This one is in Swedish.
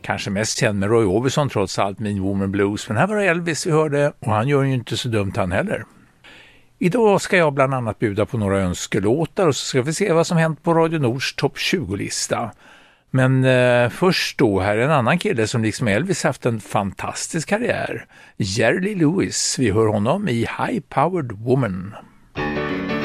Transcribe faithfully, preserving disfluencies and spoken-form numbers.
Kanske mest känd med Roy Orbison trots allt, Mean Woman Blues. Men här var det Elvis vi hörde och han gör ju inte så dumt han heller. Idag ska jag bland annat bjuda på några önskelåtar och så ska vi se vad som hänt på Radio Nords topp tjugo-lista. Men eh, först då, här är en annan kille som liksom Elvis haft en fantastisk karriär. Jerry Lee Lewis, vi hör honom i High Powered Woman.